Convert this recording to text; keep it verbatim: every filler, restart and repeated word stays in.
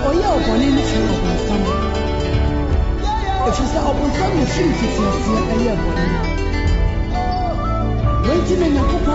ɔyɛ ɔbɔne no kyerɛ ɔbɔnsam. Ɛfiri sɛ ɔbɔnsam na firi mfitiaseɛ ɛyɛ ɔbɔne. Wɔnti na Nyankopɔn